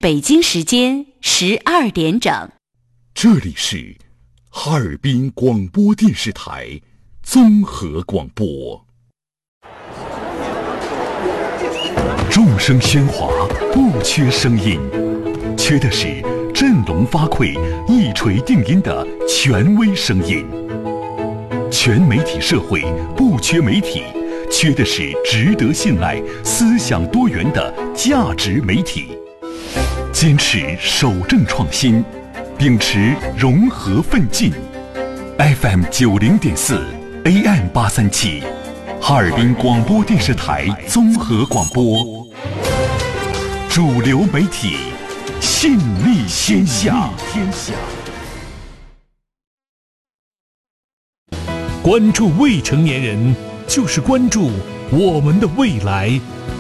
北京时间12点整。 这里是哈尔滨广播电视台综合广播。众声喧哗，不缺声音，缺的是振聋发聩、一锤定音的权威声音。全媒体社会不缺媒体，缺的是值得信赖、思想多元的价值媒体。坚持守正创新，秉持融合奋进。FM 90.4 AM 837，哈尔滨广播电视台综合广播，主流媒体，信立天下。 关注未成年人，就是关注我们的未来。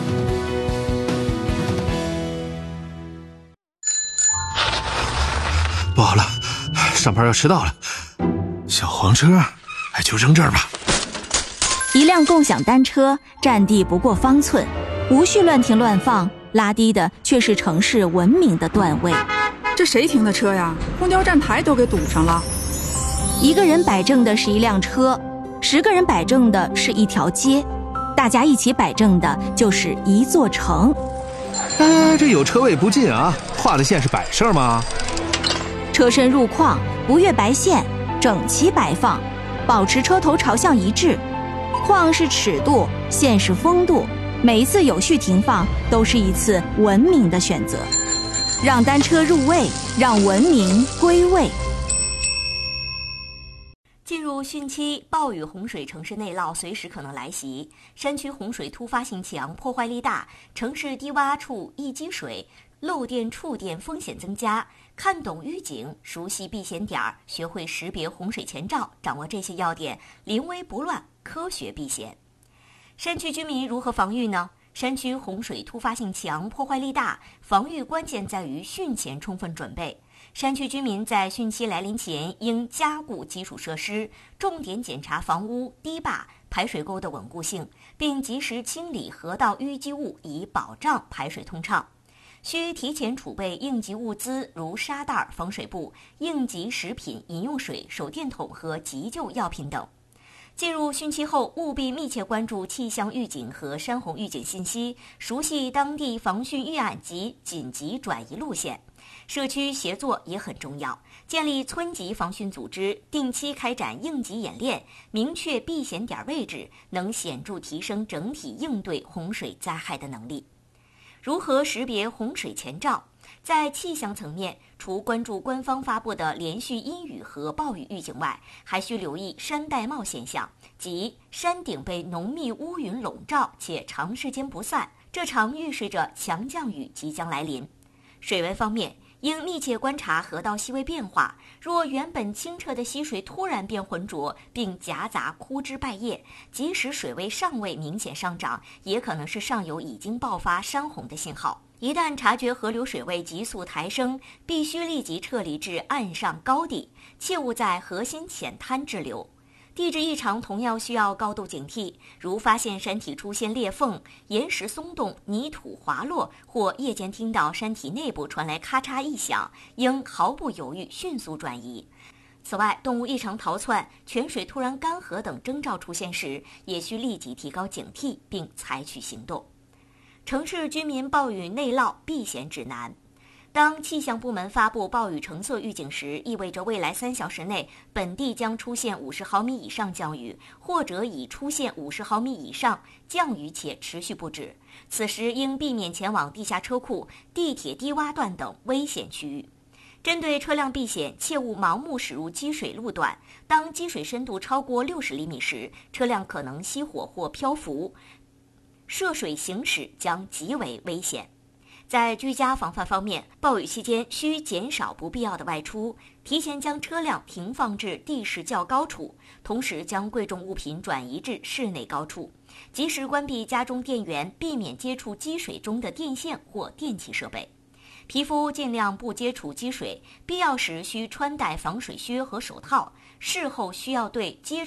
不好了，上班要迟到了。小黄车，就扔这儿吧。 一辆共享单车占地不过方寸，无序乱停乱放，拉低的却是城市文明的段位。 这谁停的车呀？公交站台都给堵上了。 一个人摆正的是一辆车，10个人摆正的是一条街，大家一起摆正的就是一座城。 这有车位不进啊，画的线是摆设吗？ 车身入框，不越白线，整齐摆放，保持车头朝向一致。框是尺度，线是风度，每一次有序停放都是一次文明的选择。让单车入位，让文明归位。 进入汛期，暴雨洪水城市内涝随时可能来袭，山区洪水突发性强，破坏力大，城市低洼处易积水，漏电触电风险增加。看懂预警，熟悉避险点，学会识别洪水前兆，掌握这些要点，临危不乱，科学避险。山区居民如何防御呢？山区洪水突发性强，破坏力大，防御关键在于汛前充分准备。山区居民在汛期来临前应加固基础设施，重点检查房屋、堤坝、排水沟的稳固性，并及时清理河道淤积物，以保障排水通畅。需提前储备应急物资，如沙袋、防水布、应急食品、饮用水、手电筒和急救药品等。进入汛期后，务必密切关注气象预警和山洪预警信息，熟悉当地防汛预案及紧急转移路线。社区协作也很重要，建立村级防汛组织，定期开展应急演练，明确避险点位置，能显著提升整体应对洪水灾害的能力。如何识别洪水前兆？在气象层面，除关注官方发布的连续阴雨和暴雨预警外，还需留意山带帽现象，即山顶被浓密乌云笼罩且长时间不散，这常预示着强降雨即将来临。水文方面，应密切观察河道溪位变化，若原本清澈的溪水突然变浑浊，并夹杂枯枝败叶，即使水位尚未明显上涨，也可能是上游已经爆发山洪的信号。一旦察觉河流水位急速抬升，必须立即撤离至岸上高地，切勿在河心浅滩滞留。地质异常同样需要高度警惕，如发现山体出现裂缝、岩石松动、泥土滑落，或夜间听到山体内部传来咔嚓异响，应毫不犹豫迅速转移。此外，动物异常逃窜、泉水突然干涸等征兆出现时，也需立即提高警惕并采取行动。城市居民暴雨内涝避险指南。当气象部门发布暴雨橙色预警时，意味着未来3小时内本地将出现50毫米以上降雨，或者已出现50毫米以上降雨且持续不止。此时应避免前往地下车库、地铁低洼段等危险区域。针对车辆避险，切勿盲目驶入积水路段。当积水深度超过60厘米时，车辆可能熄火或漂浮，涉水行驶将极为危险。在居家防范方面，暴雨期间需减少不必要的外出，提前将车辆停放至地势较高处，同时将贵重物品转移至室内高处，及时关闭家中电源，避免接触积水中的电线或电气设备。皮肤尽量不接触积水，必要时需穿戴防水靴和手套，事后需要对接